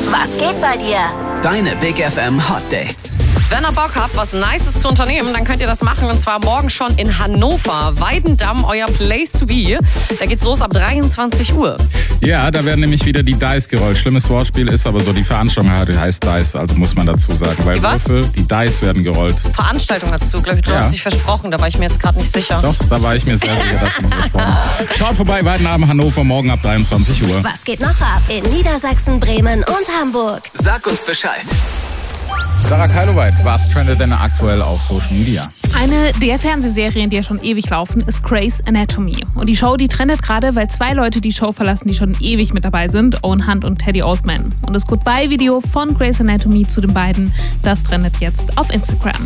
Was geht bei dir? Deine Big FM Hot Dates. Wenn ihr Bock habt, was Nices zu unternehmen, dann könnt ihr das machen. Und zwar morgen schon in Hannover. Weidendamm, euer Place to be. Da geht's los ab 23 Uhr. Ja, da werden nämlich wieder die Dice gerollt. Schlimmes Wortspiel ist aber so, die Veranstaltung heißt Dice, also muss man dazu sagen. Weil Die was? Die Dice werden gerollt. Veranstaltung dazu, glaube ich. Du hast dich versprochen, da war ich mir jetzt gerade nicht sicher. Doch, da war ich mir sehr sicher, dass ich mich versprochen habe. Schaut vorbei, Weidendamm, Hannover, morgen ab 23 Uhr. Was geht noch ab in Niedersachsen, Bremen und Hamburg? Sag uns Bescheid. Sarah Keiloweit, was trendet denn aktuell auf Social Media? Eine der Fernsehserien, die ja schon ewig laufen, ist Grey's Anatomy. Und die Show, die trendet gerade, weil 2 Leute die Show verlassen, die schon ewig mit dabei sind, Owen Hunt und Teddy Oldman. Und das Goodbye-Video von Grey's Anatomy zu den beiden, das trendet jetzt auf Instagram.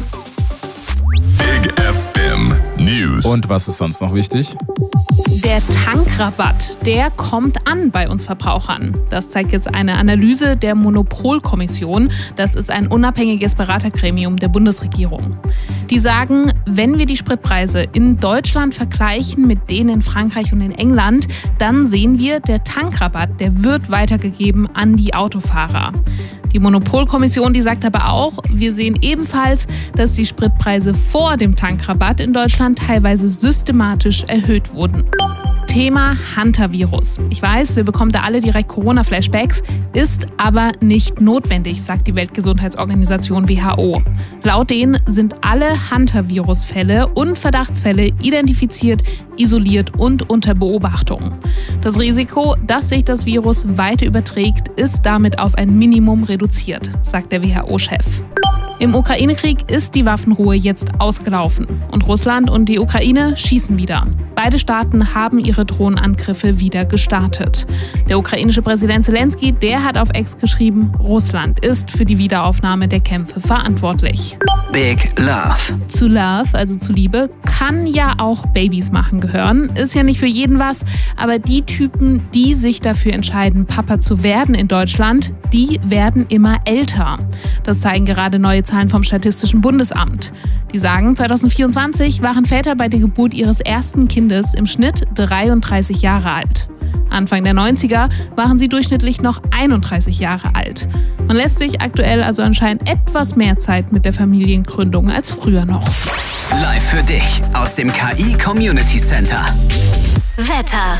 Big FM News. Und was ist sonst noch wichtig? Der Tankrabatt, der kommt an bei uns Verbrauchern. Das zeigt jetzt eine Analyse der Monopolkommission. Das ist ein unabhängiges Beratergremium der Bundesregierung. Die sagen, wenn wir die Spritpreise in Deutschland vergleichen mit denen in Frankreich und in England, dann sehen wir, der Tankrabatt, der wird weitergegeben an die Autofahrer. Die Monopolkommission, die sagt aber auch, wir sehen ebenfalls, dass die Spritpreise vor dem Tankrabatt in Deutschland teilweise systematisch erhöht wurden. Thema Hantavirus. Ich weiß, wir bekommen da alle direkt Corona-Flashbacks, ist aber nicht notwendig, sagt die Weltgesundheitsorganisation WHO. Laut denen sind alle Hantavirus-Fälle und Verdachtsfälle identifiziert, isoliert und unter Beobachtung. Das Risiko, dass sich das Virus weiter überträgt, ist damit auf ein Minimum reduziert, sagt der WHO-Chef. Im Ukraine-Krieg ist die Waffenruhe jetzt ausgelaufen und Russland und die Ukraine schießen wieder. Beide Staaten haben ihre Drohnenangriffe wieder gestartet. Der ukrainische Präsident Zelensky, der hat auf X geschrieben, Russland ist für die Wiederaufnahme der Kämpfe verantwortlich. Big Love. Zu Love, also zu Liebe, kann ja auch Babys machen gehören. Ist ja nicht für jeden was, aber die Typen, die sich dafür entscheiden, Papa zu werden in Deutschland, die werden immer älter. Das zeigen gerade neue Zahlen vom Statistischen Bundesamt. Die sagen, 2024 waren Väter bei der Geburt ihres ersten Kindes im Schnitt 33 Jahre alt. Anfang der 90er waren sie durchschnittlich noch 31 Jahre alt. Man lässt sich aktuell also anscheinend etwas mehr Zeit mit der Familiengründung als früher noch. Live für dich aus dem KI Community Center. Wetter.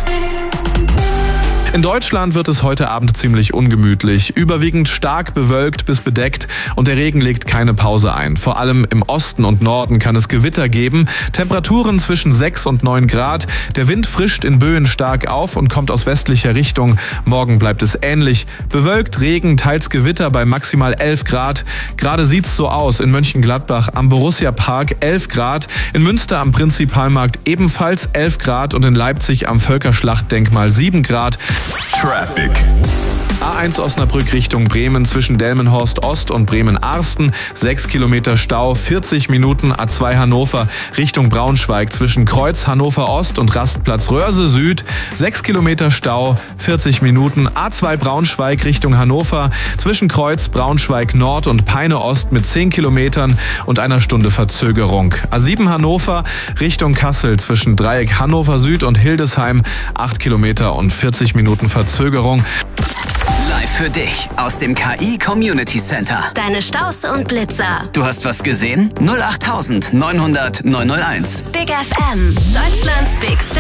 In Deutschland wird es heute Abend ziemlich ungemütlich, überwiegend stark bewölkt bis bedeckt und der Regen legt keine Pause ein. Vor allem im Osten und Norden kann es Gewitter geben, Temperaturen zwischen 6 und 9 Grad, der Wind frischt in Böen stark auf und kommt aus westlicher Richtung. Morgen bleibt es ähnlich, bewölkt, Regen, teils Gewitter bei maximal 11 Grad. Gerade sieht's so aus, in Mönchengladbach am Borussia Park 11 Grad, in Münster am Prinzipalmarkt ebenfalls 11 Grad und in Leipzig am Völkerschlachtdenkmal 7 Grad. Traffic. A1 Osnabrück Richtung Bremen zwischen Delmenhorst Ost und Bremen-Arsten. 6 Kilometer Stau, 40 Minuten. A2 Hannover Richtung Braunschweig zwischen Kreuz Hannover Ost und Rastplatz Röhrse Süd. 6 Kilometer Stau, 40 Minuten. A2 Braunschweig Richtung Hannover zwischen Kreuz Braunschweig Nord und Peine Ost mit 10 Kilometern und einer Stunde Verzögerung. A7 Hannover Richtung Kassel zwischen Dreieck Hannover Süd und Hildesheim. 8 Kilometer und 40 Minuten Verzögerung. Live für dich aus dem KI Community Center. Deine Staus und Blitzer. Du hast was gesehen? 08900 901. Big FM, Deutschlands bigste